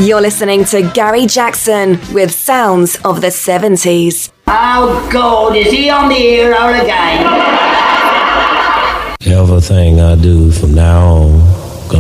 You're listening to Gary Jackson with Sounds of the 70s. Oh God, is he on the air again? Everything I do from now on